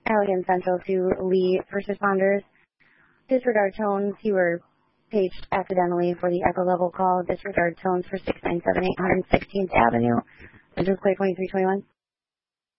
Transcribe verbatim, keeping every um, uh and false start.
Allegan Central to Lee first responders. Disregard tones. You were paged accidentally for the echo level call. Disregard tones for six nine seven eight one hundred sixteenth Avenue. Central Clear twenty-three twenty-one.